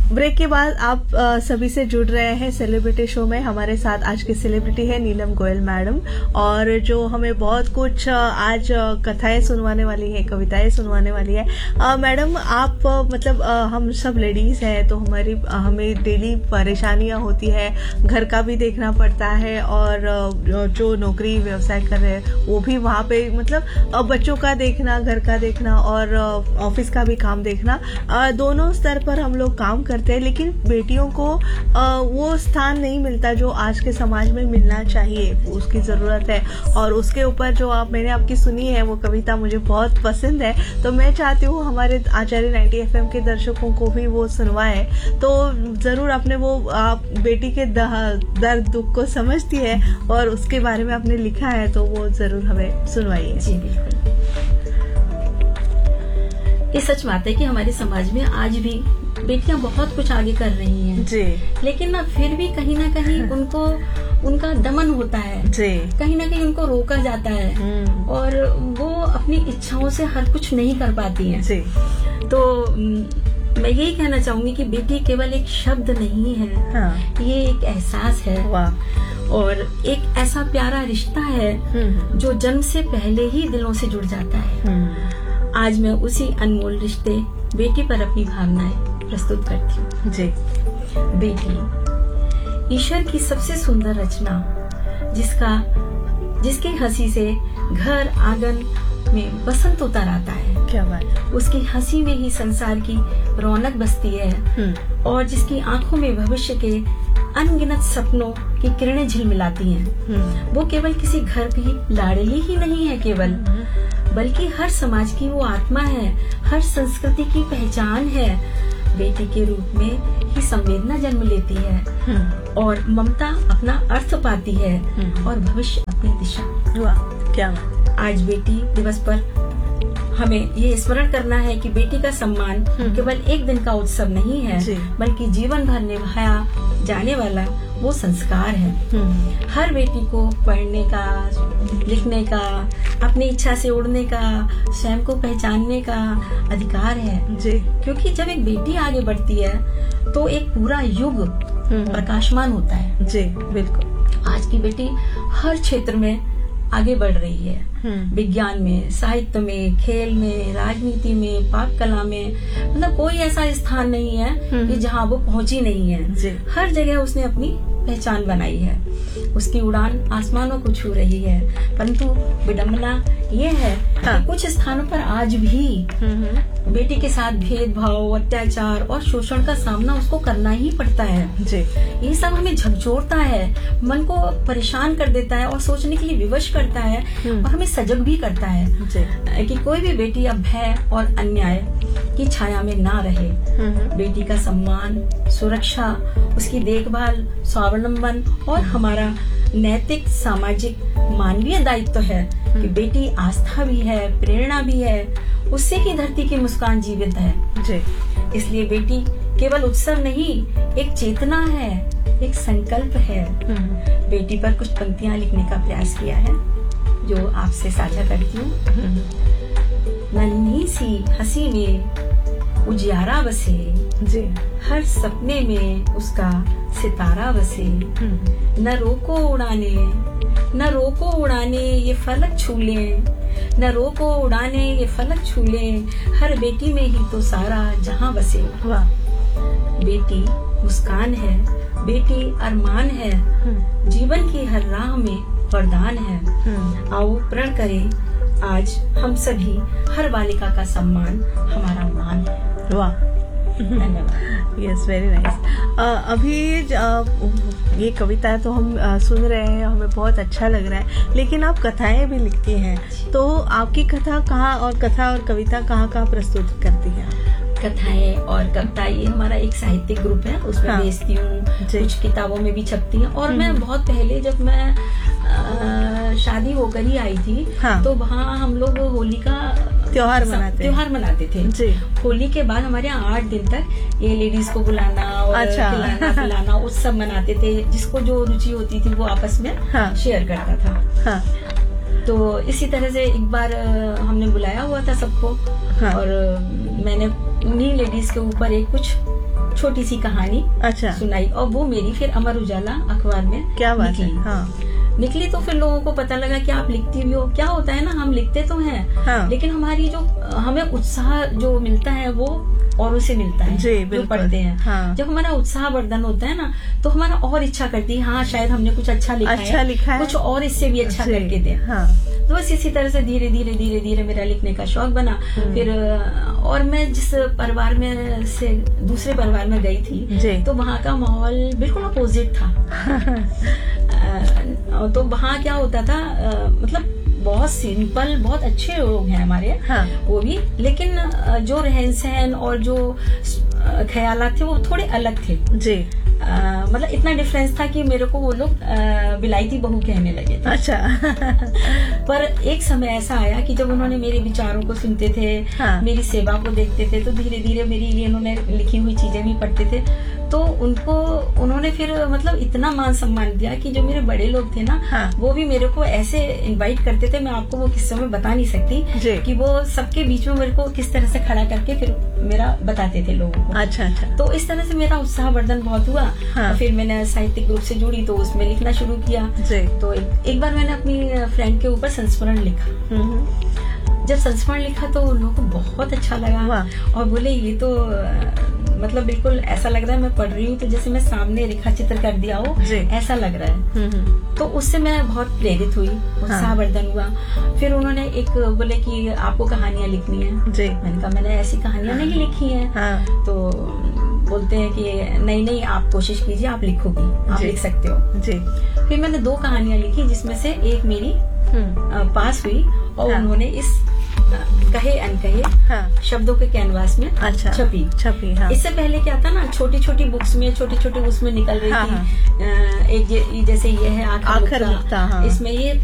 Break के बाद आप सभी से जुड़ रहे हैं सेलिब्रिटी शो में। हमारे साथ आज की सेलिब्रिटी है नीलम गोयल मैडम, और जो हमें बहुत कुछ आज कथाएं सुनवाने वाली है, कविताएं सुनवाने वाली है। मैडम, आप मतलब हम सब लेडीज हैं तो हमें डेली परेशानियां होती है, घर का भी देखना पड़ता है, और जो नौकरी व्यवसाय कर रहे हैं वो भी वहाँ पे मतलब बच्चों का देखना, घर का देखना और ऑफिस का भी काम देखना, दोनों स्तर पर हम लोग काम करते हैं। लेकिन बेटियों को वो स्थान नहीं मिलता जो आज के समाज में मिलना चाहिए, उसकी जरूरत है। और उसके ऊपर जो मैंने आपकी सुनी है वो कविता मुझे बहुत पसंद है, तो मैं चाहती हूँ हमारे आचार्य 90 FM के दर्शकों को भी वो सुनवाएं। तो जरूर आपने वो बेटी के दर्द दुख को समझती है और उसके बारे में आपने लिखा है, तो वो जरूर हमें सुनवाइए। जी बिल्कुल। ये सच बात है कि हमारे समाज में आज भी बेटियां बहुत कुछ आगे कर रही हैं जी, लेकिन ना फिर भी कहीं ना कहीं उनका दमन होता है जी, कहीं ना कहीं उनको रोका जाता है और वो अपनी इच्छाओं से हर कुछ नहीं कर पाती हैं जी। तो मैं यही कहना चाहूंगी कि बेटी केवल एक शब्द नहीं है, हाँ। ये एक एहसास है, वाह। और एक ऐसा प्यारा रिश्ता है जो जन्म से पहले ही दिलों से जुड़ जाता है। आज मैं उसी अनमोल रिश्ते बेटी पर अपनी भावनाएं प्रस्तुत करती हूँ जी। बेटी ईश्वर की सबसे सुंदर रचना, जिसकी हंसी से घर आंगन में बसंत उतर आता है। क्या बात। उसकी हंसी में ही संसार की रौनक बसती है और जिसकी आंखों में भविष्य के अनगिनत सपनों की किरणें झिलमिलाती हैं। वो केवल किसी घर की लाडली ही नहीं है केवल, बल्कि हर समाज की वो आत्मा है, हर संस्कृति की पहचान है। बेटी के रूप में ही संवेदना जन्म लेती है और ममता अपना अर्थ पाती है और भविष्य अपनी दिशा। वाह, क्या बात। आज बेटी दिवस पर हमें ये स्मरण करना है कि बेटी का सम्मान केवल एक दिन का उत्सव नहीं है, बल्कि जीवन भर निभाया जाने वाला वो संस्कार है। हर बेटी को पढ़ने का, लिखने का, अपनी इच्छा से उड़ने का, स्वयं को पहचानने का अधिकार है जी। क्योंकि जब एक बेटी आगे बढ़ती है तो एक पूरा युग प्रकाशमान होता है जी। बिल्कुल। आज की बेटी हर क्षेत्र में आगे बढ़ रही है, विज्ञान में, साहित्य में, खेल में, राजनीति में, पाक कला में, मतलब कोई ऐसा स्थान नहीं है कि जहाँ वो पहुंची नहीं है। हर जगह उसने अपनी पहचान बनाई है। उसकी उड़ान आसमानों को छू रही है, परंतु विडंबना ये है कि कुछ स्थानों पर आज भी बेटी के साथ भेदभाव, अत्याचार और शोषण का सामना उसको करना ही पड़ता है जी। ये सब हमें झकझोरता है, मन को परेशान कर देता है और सोचने के लिए विवश करता है और हमें सजग भी करता है कि कोई भी बेटी अब भय और अन्याय की छाया में ना रहे। बेटी का सम्मान, सुरक्षा, उसकी देखभाल, स्वावलंबन और हमारा नैतिक, सामाजिक, मानवीय दायित्व है कि बेटी आस्था भी है, प्रेरणा भी है, उससे ही धरती की मुस्कान जीवित है जी। इसलिए बेटी केवल उत्सव नहीं, एक चेतना है, एक संकल्प है। बेटी पर कुछ पंक्तियां लिखने का प्रयास किया है जो आपसे साझा करती हूँ। नन्ही सी हंसी में उजियारा बसे जी, हर सपने में उसका सितारा बसे। न रोको उड़ाने, न रोको उड़ाने ये फलक छूले, न रोको उड़ाने ये फलक छूले, हर बेटी में ही तो सारा जहां बसे। वाह। बेटी मुस्कान है, बेटी अरमान है, जीवन की हर राह में वरदान है। आओ प्रण करें आज हम सभी, हर बालिका का सम्मान हमारा मान है। वाह, यस, वेरी नाइस। अभी ये कविता तो हम सुन रहे हैं, हमें बहुत अच्छा लग रहा है, लेकिन आप कथाएं भी लिखती हैं, तो आपकी कथा और कविता कहाँ प्रस्तुत करती है? कथाएं और कविता, ये हमारा एक साहित्यिक ग्रुप है, उसमें बेचती हूँ, कुछ किताबों में भी छपती हैं। और मैं बहुत पहले, जब मैं शादी होकर ही आई थी, तो वहाँ हम लोग होली का त्योहार मनाते थे जी। होली के बाद हमारे यहाँ 8 दिन तक ये लेडीज को बुलाना और खिलाना पिलाना उत्सव मनाते थे। जिसको जो रुचि होती थी वो आपस में शेयर करता था। तो इसी तरह से एक बार हमने बुलाया हुआ था सबको और मैंने उन्हीं लेडीज के ऊपर एक कुछ छोटी सी कहानी अच्छा सुनाई, और वो मेरी फिर अमर उजाला अखबार में क्या बात निकली। है। हाँ। निकली तो फिर लोगों को पता लगा कि आप लिखती भी हो। क्या होता है ना, हम लिखते तो हैं, हाँ। लेकिन हमारी जो हमें उत्साह जो मिलता है वो औरों से मिलता है जी, जो पढ़ते हैं। हाँ। जब हमारा उत्साह वर्धन होता है ना, तो हमारा और इच्छा करती है, हाँ शायद हमने कुछ अच्छा लिखा है, कुछ और इससे भी अच्छा करके दे। हाँ। तो बस इसी तरह से धीरे धीरे धीरे धीरे मेरा लिखने का शौक बना। फिर और मैं जिस परिवार में से दूसरे परिवार में गई थी, तो वहाँ का माहौल बिल्कुल अपोजिट था। तो वहाँ क्या होता था, मतलब बहुत सिंपल, बहुत अच्छे लोग हैं हमारे, हाँ। वो भी, लेकिन जो रहन सहन और जो ख्यालात थे वो थोड़े अलग थे जी। मतलब इतना डिफरेंस था कि मेरे को वो लोग विलायती बहू कहने लगे थे। अच्छा। पर एक समय ऐसा आया कि जब उन्होंने मेरे विचारों को सुनते थे, हाँ। मेरी सेवा को देखते थे, तो धीरे धीरे मेरी लिए उन्होंने लिखी हुई चीजें भी पढ़ते थे, तो उन्होंने फिर मतलब इतना मान सम्मान दिया कि जो मेरे बड़े लोग थे ना, हाँ। वो भी मेरे को ऐसे इनवाइट करते थे, मैं आपको वो किस्सों में बता नहीं सकती कि वो सबके बीच में मेरे को किस तरह से खड़ा करके फिर मेरा बताते थे लोगों को। अच्छा अच्छा। तो इस तरह से मेरा उत्साह वर्धन बहुत हुआ। हाँ। फिर मैंने साहित्यिक ग्रुप से जुड़ी तो उसमें लिखना शुरू किया। तो एक बार मैंने अपनी फ्रेंड के ऊपर संस्मरण लिखा। जब संस्मरण लिखा तो लोगों को बहुत अच्छा लगा और बोले ये तो मतलब बिल्कुल ऐसा लग रहा है मैं पढ़ रही हूँ तो जैसे मैं सामने रेखा चित्र कर दिया हो, ऐसा लग रहा है। तो उससे मैं बहुत प्रेरित हुई, उत्साहवर्धन हुआ। फिर उन्होंने एक बोले कि आपको कहानियां लिखनी है। मैंने कहा मैंने ऐसी कहानियां नहीं लिखी है। तो बोलते हैं कि नहीं आप कोशिश कीजिए, आप लिखोगी, आप लिख सकते हो। फिर मैंने 2 कहानियां लिखी, जिसमें से एक मेरी पास हुई और उन्होंने इस कहे अनकहे शब्दों के कैनवास में छपी। हाँ। इससे पहले क्या था ना, छोटी छोटी बुक्स में छोटी छोटी उसमें निकल रही थी। एक जैसे ये है आखिर नुक्ता, इसमें ये